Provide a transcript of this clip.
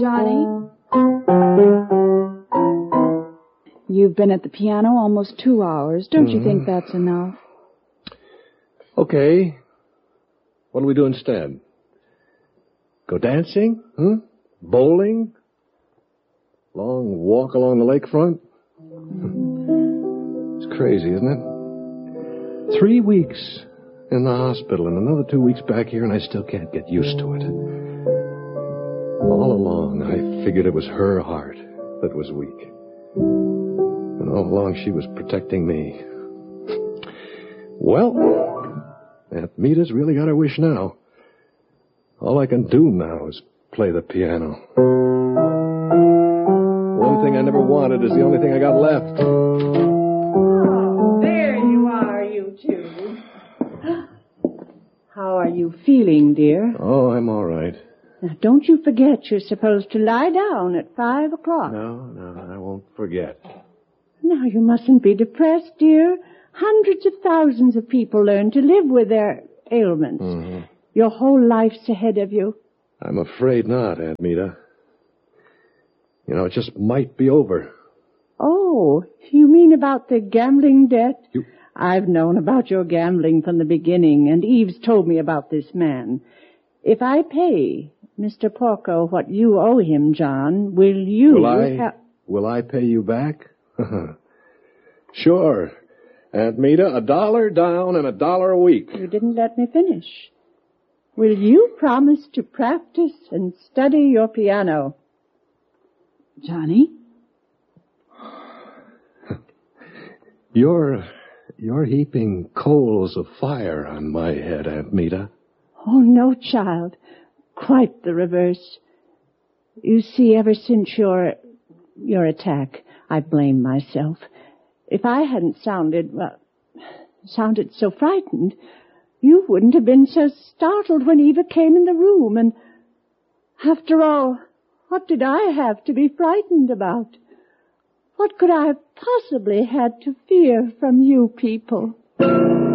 Johnny? You've been at the piano almost 2 hours. Don't you think that's enough? Okay. What do we do instead? Go dancing? Bowling? Long walk along the lakefront? It's crazy, isn't it? 3 weeks in the hospital and another 2 weeks back here, and I still can't get used to it. All along, I figured it was her heart that was weak. And all along, she was protecting me. Well, Aunt Meta's really got her wish now. All I can do now is play the piano. One thing I never wanted is the only thing I got left. Oh, there you are, you two. How are you feeling, dear? Oh, I'm all right. Now, don't you forget you're supposed to lie down at 5 o'clock. No, I won't forget. Now, you mustn't be depressed, dear. Hundreds of thousands of people learn to live with their ailments. Mm-hmm. Your whole life's ahead of you. I'm afraid not, Aunt Meta. You know, it just might be over. Oh, you mean about the gambling debt? You... I've known about your gambling from the beginning, and Eve's told me about this man. If I pay Mr. Porco what you owe him, John, will you... Will I pay you back? Sure. Aunt Meta, $1 down and $1 a week. You didn't let me finish. Will you promise to practice and study your piano? Johnny? You're heaping coals of fire on my head, Aunt Meta. Oh, no, child. Quite the reverse. You see, ever since your attack, I blame myself. If I hadn't sounded so frightened, you wouldn't have been so startled when Eva came in the room. And after all, what did I have to be frightened about? What could I have possibly had to fear from you people?